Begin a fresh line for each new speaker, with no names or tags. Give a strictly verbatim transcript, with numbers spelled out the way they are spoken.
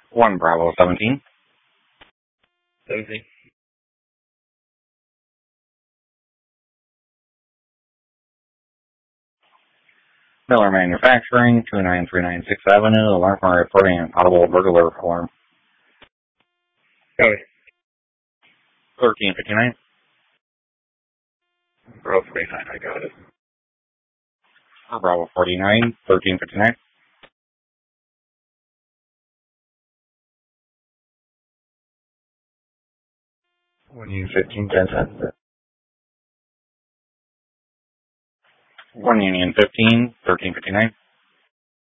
one Bravo seventeen.
seventeen.
Miller Manufacturing, two nine three nine sixth Avenue, alarm for reporting an audible burglar alarm.
Copy.
thirteen fifty-nine.
Bravo forty-nine, I got it.
Bravo forty-nine, thirteen fifty-nine.
one Union fifteen, ten ten.
one Union fifteen, thirteen fifty-nine.